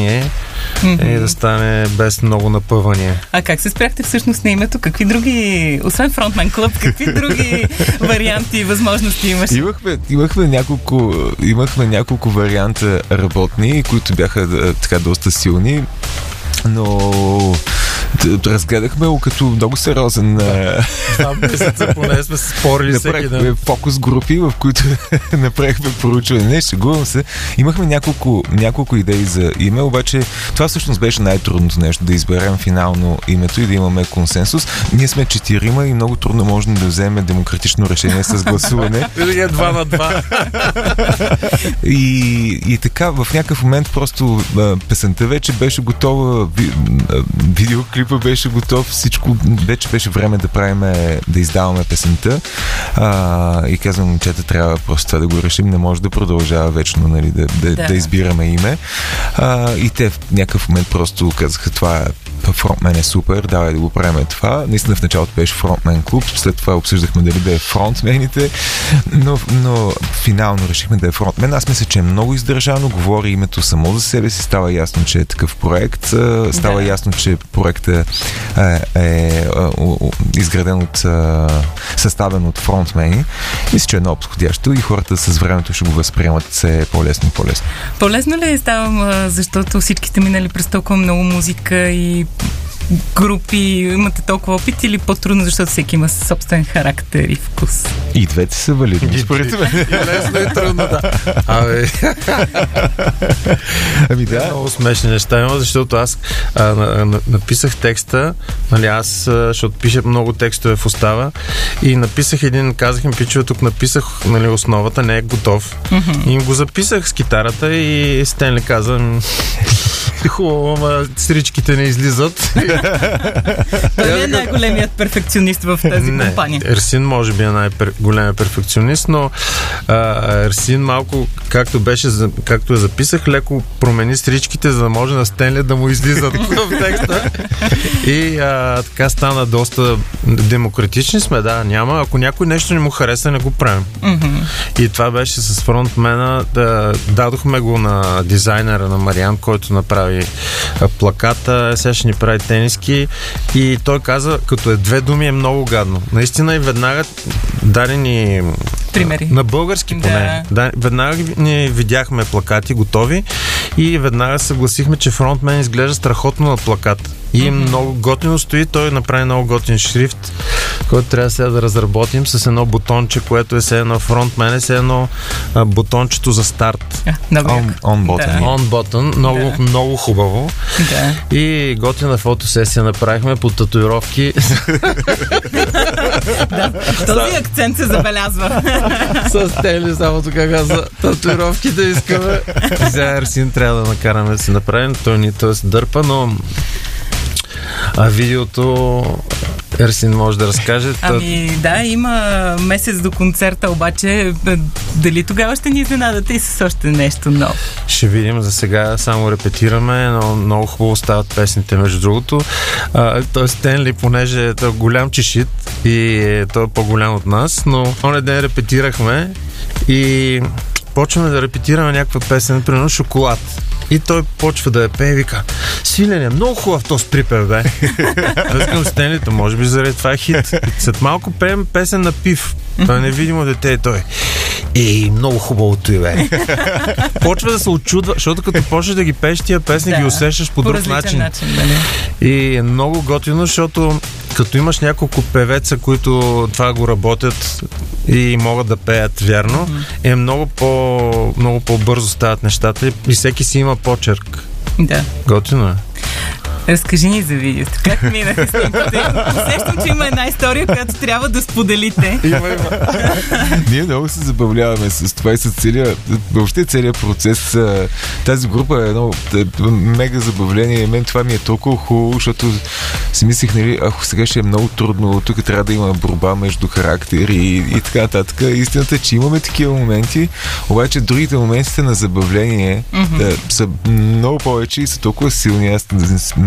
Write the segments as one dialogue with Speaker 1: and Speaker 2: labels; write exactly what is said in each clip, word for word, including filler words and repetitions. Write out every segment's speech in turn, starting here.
Speaker 1: настроение mm-hmm. и да стане без много напъване.
Speaker 2: А как се спряхте всъщност на името? Какви други, освен Frontman Club, какви други варианти и възможности имаш?
Speaker 3: Имахме, имахме, няколко, имахме няколко варианта работни, които бяха така доста силни, но разгледахме го като много сериозен.
Speaker 1: Два месеца поне сме се спорили всеки ден.
Speaker 3: Фокус групи, в които направихме поручване. Не, шегувам се. Имахме няколко, няколко идеи за име, обаче това всъщност беше най-трудното нещо, да изберем финално името и да имаме консенсус. Ние сме четирима и много трудно можем да вземем демократично решение с гласуване.
Speaker 1: Или два на два.
Speaker 3: И, и така, в някакъв момент просто песента вече беше готова, видеоклипа беше готов, всичко, вече беше време да правим, да издаваме песента. А, и казвам, момчета, трябва просто това да го решим, не може да продължава вечно, нали, да, да, да. да избираме име. А, и те в някакъв момент просто казаха, това фронтмен е супер, давай да го правим това. Наистина в началото беше Frontman Club, след това обсъждахме дали да е фронтмените, но, но финално решихме да е фронтмен. Аз мисля, че е много издържано, говори името само за себе си, става ясно, че е такъв проект, става да. ясно, че проектът е, е, е изграден от, съставен от фронтмени. Мисля, че е много подходящо и хората с времето ще го възприемат все по-лесно и по-лесно.
Speaker 2: По-лесно ли ставам, защото всички сте минали през толкова много музика и групи, имате толкова опит, или по-трудно, защото всеки има собствен характер и вкус?
Speaker 3: И двете са валидни, според мен.
Speaker 1: И лесно и трудно, да. Абе.
Speaker 3: Ами да.
Speaker 1: Много смешни неща има, защото аз а, на, на, написах текста, нали, аз, защото пиша много текстове в устава, и написах един, казах им, пичове, тук написах, нали, основата, не е готов. Mm-hmm. И им го записах с китарата и Стенли каза, хубаво, ама сричките не излизат.
Speaker 2: Той е най-големият перфекционист в тази
Speaker 1: не,
Speaker 2: компания.
Speaker 1: Ерсин може би е най-големият перфекционист, но а, Ерсин малко, както беше, както я записах, леко промени стричките, за да може на Стенли да му излизат в текста. И а, така стана доста демократични сме, да, няма. Ако някой нещо не му хареса, не го правим. Mm-hmm. И това беше с фронтмена. Да, дадохме го на дизайнера на Мариан, който направи плаката, сега ще ни прави тениски, и той каза, като е две думи, е много гадно. Наистина и веднага даде ни
Speaker 2: примери.
Speaker 1: На български поне. Да. Да, веднага ни видяхме плакати готови и веднага съгласихме, че фронтмен изглежда страхотно на плакат. И mm-hmm. много готино стои, той направи много готин шрифт, който трябва сега да разработим с едно бутонче, което е все едно фронтмен, е все едно а, бутончето за старт.
Speaker 2: Yeah,
Speaker 3: on, on button.
Speaker 1: Да. On button, много, yeah. много хубаво.
Speaker 2: Yeah.
Speaker 1: И готина фотосесия направихме по татуировки.
Speaker 2: Да, този акцент се забелязва.
Speaker 1: С тели, само така каза, татуировките искаме. Сега Ерсин трябва да накараме да си направим, той ни той се дърпа, но а видеото Ерсин може да разкаже.
Speaker 2: Ами да, има месец до концерта, обаче дали тогава ще ни изненадате и с още нещо ново?
Speaker 1: Ще видим, за сега само репетираме, но много хубаво стават песните, между другото. А, той Стенли, понеже той е голям чешит и е, той е по-голям от нас, но оня ден репетирахме и почваме да репетираме някаква песен, примерно Шоколад. И той почва да я пее и вика: Свилене, много хубав този припев, бе. Разкам Стенлито, може би заради това е хит. И след малко пеем песен на Пив. Той е невидимо дете и той: Ей, много хубавото и бе. Почва да се очудва, защото като почнеш да ги пееш тия песни, да, ги усещаш по, по друг начин. начин и е много готино, защото като имаш няколко певеца, които това го работят и могат да пеят вярно, mm-hmm. е много, по, много по-бързо стават нещата и всеки си има почерк.
Speaker 2: Да.
Speaker 1: Готино е.
Speaker 2: Разкажи ни за видеото. Как минаха снимките? Усещам, че има една история, която трябва да споделите.
Speaker 1: Има, има.
Speaker 3: Ние много се забавляваме с това и с целия, въобще целият процес. Тази група е едно мега забавление и мен това ми е толкова хубаво, защото си мислих, нали, ако сега ще е много трудно, тук трябва да има борба между характери и, и така нататък. Истината е, че имаме такива моменти, обаче другите моментите на забавление mm-hmm. да, са много повече и са толкова силни. Аз не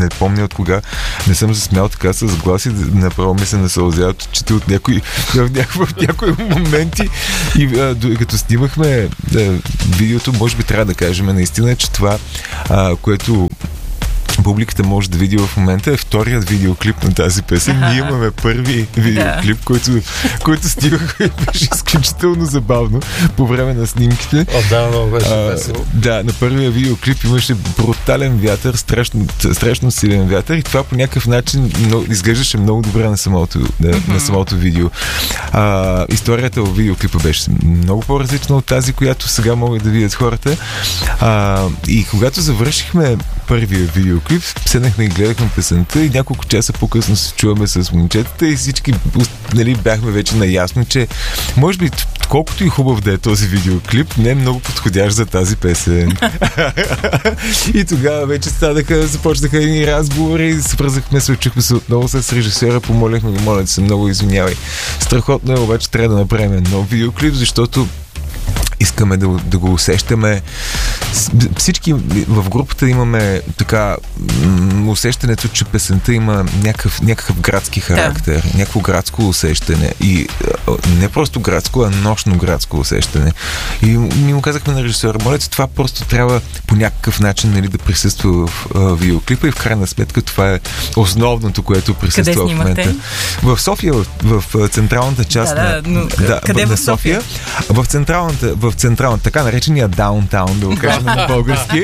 Speaker 3: не помня от кога не съм се смял така с глас и направо ми се насълзяват очите от някои, в, някои, в някои моменти. И а, като снимахме а, видеото, може би трябва да кажем наистина, че това, а, което публиката може да види в момента, е вторият видеоклип на тази песен. Ага. Ние имаме първи видеоклип, да. който, който стигахме и беше изключително забавно по време на снимките.
Speaker 1: О, да, много беше весело.
Speaker 3: Да, на първия видеоклип имаше брутален вятър, страшно, страшно силен вятър и това по някакъв начин много, изглеждаше много добре на самото, да, mm-hmm. на самото видео. А, историята в видеоклипа беше много по-различна от тази, която сега могат да видят хората. А, и когато завършихме първия видеоклип, седнахме и гледахме песента и няколко часа по-късно се чуваме с момчетата и всички, нали, бяхме вече наясно, че може би колкото и хубав да е този видеоклип, не е много подходящ за тази песен. И тогава вече станаха, започнаха едни разговори, свързахме се, чухме се отново с режисьора, помоляхме го, моля да се много извинявай. Страхотно е, обаче трябва да направим нов видеоклип, защото искаме да, да го усещаме. Всички в групата имаме така м- усещането, че песента има някакъв, някакъв градски характер, да. някакво градско усещане. И не просто градско, а нощно градско усещане. И ми му казахме на режисьора, моля, това просто трябва по някакъв начин, нали, да присъства в а, видеоклипа и в крайна сметка това е основното, което присъства в момента. В София, в, в централната част
Speaker 2: да,
Speaker 3: на,
Speaker 2: да, но,
Speaker 3: да,
Speaker 2: къде
Speaker 3: на
Speaker 2: в София?
Speaker 3: В централната, в централната, така наречения даунтаун, да го кажем на български.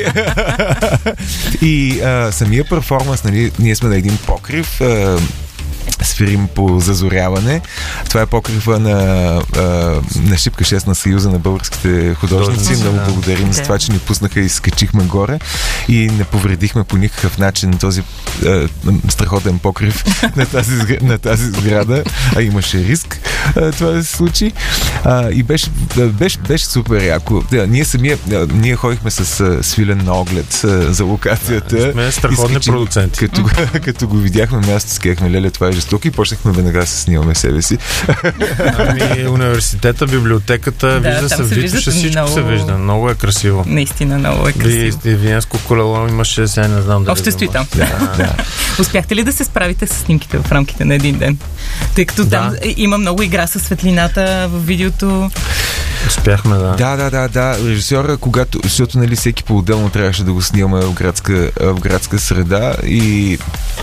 Speaker 3: И а, самия перформанс, нали, ние сме на един покрив, а, свирим по зазоряване. Това е покрива на, а, на Шипка шест на Съюза на българските художници. Много благодарим за това, че ни пуснаха и скачихме горе и не повредихме по никакъв начин този а, страхотен покрив на тази, на тази сграда, а имаше риск а, това да се случи. А, и беше, беше, беше супер яко. Да, ние самия, ние ходихме с а, свилен на оглед а, за локацията.
Speaker 1: Да, сме страхотни продуценти.
Speaker 3: Като, като го видяхме място, скехме, леле, това е жестоко и почнахме веднага да се снимаме себе си.
Speaker 1: Ами, университета, библиотеката,
Speaker 2: да,
Speaker 1: вижда се, вижда всичко
Speaker 2: много...
Speaker 1: се вижда. Много е красиво.
Speaker 2: Наистина много е красиво.
Speaker 1: И, и Виенско колело имаше, сега не знам дали.
Speaker 2: Още стои там.
Speaker 3: Да, да.
Speaker 2: Успяхте ли да се справите с снимките в рамките на един ден? Тъй като да. Там има много игра със светлината в видеото.
Speaker 1: Успяхме, да.
Speaker 3: Да, да, да, да. Режисьора, когато, защото, нали, всеки по-отделно трябваше да го снимаме в градска, в градска среда и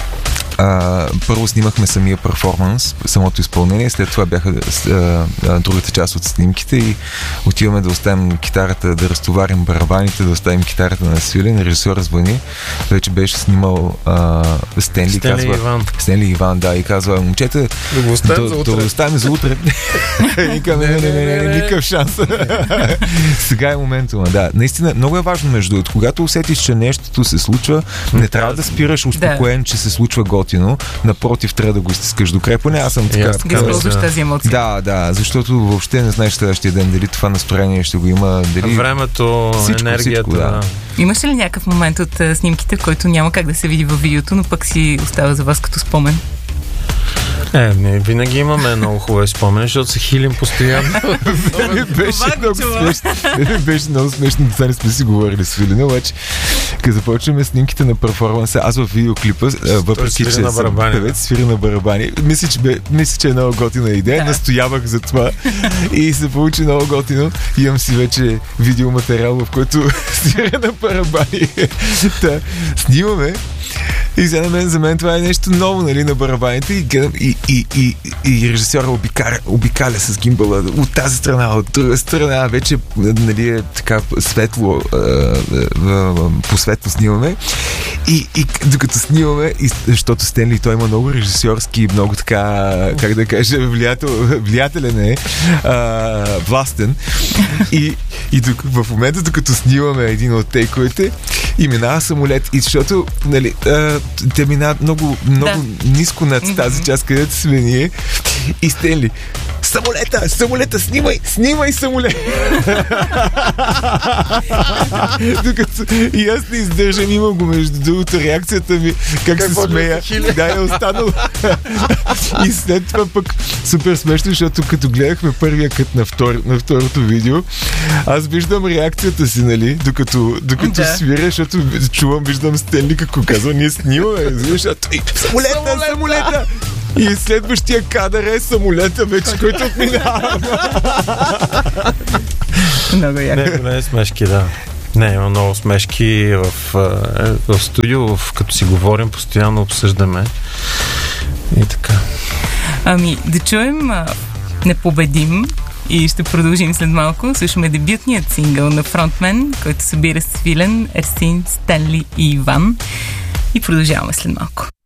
Speaker 3: А, първо снимахме самия перформанс, самото изпълнение, след това бяха а, а, другата част от снимките и отиваме да оставим китарата, да разтоварим барабаните, да оставим китарата на свилен. Режисьор звъни, вече беше снимал а, Стенли,
Speaker 1: Стенли
Speaker 3: казва,
Speaker 1: Иван.
Speaker 3: Стенли Иван, да, и казва, момчета,
Speaker 1: да го оставим
Speaker 3: да,
Speaker 1: за утре.
Speaker 3: Да го оставим за утре. И казва, не, не, не, не, не, никакъв шанс. Сега е моментума, да. Наистина, много е важно между другото. Когато усетиш, че нещото се случва, не трябва да спираш успокоен, че се случва готино. Напротив, трябва да го изтискаш до край. Поне аз съм така.
Speaker 2: Да използваш тази емоция.
Speaker 3: Да, да, защото въобще не знаеш следващия ден дали това настроение ще го има, дали...
Speaker 1: Времето, всичко, енергията. Всичко, да.
Speaker 2: Имаш ли някакъв момент от uh, снимките, в който няма как да се види във видеото, но пък си остава за вас като спомен?
Speaker 1: Е, не, винаги имаме много хубави спомени, защото се хилим постоянно.
Speaker 3: беше, много смешно, беше много смешно, да не сме си говорили с Вилина, обаче като започваме снимките на перформанса, аз в видеоклипа, въпреки че съм певец, свири на барабани, мисля, че, бе, мисля, че е много готина идея, да. Настоявах за това и се получи много готино. Имам си вече видеоматериал, в който свиря на барабани. Та, снимаме. И за мен, за мен това е нещо ново, нали, на барабаните и, и, и, и, и режисьора обикаля, обикаля с гимбала от тази страна, от друга страна, вече, нали, е така светло, по светло снимаме и, и докато снимаме, и, защото Стенли той има много режисьорски, много така, как да кажа, влиятел, влиятелен е, а, властен и, и док, в момента, докато снимаме един от тейковете и минава самолет, и защото, нали, а, те минават много, много да. Ниско над тази част, където сме ние И Стенли: самолета, самолета, снимай, снимай самолет. Докато и аз не издържам, има го между другото реакцията ми, как, как се смея. Да, е останал. И след това пък супер смешно, защото като гледахме първия кът на, втор, на второто видео, аз виждам реакцията си, нали, докато, докато да. свиря, защото чувам, виждам Стенли какво казва, ние снимаме, защото самолета, самолета! И следващия кадър е самолета вече, който отминава.
Speaker 2: Много яко.
Speaker 1: Не, големи смешки, да. Не, има много смешки в, в студио, в, като си говорим, постоянно обсъждаме. И така.
Speaker 2: Ами, да чуем а, Непобедим и ще продължим след малко. Слушаме дебютният сингъл на фронтмен, който събира Свилен, Ерсин, Стенли и Иван. И продължаваме след малко.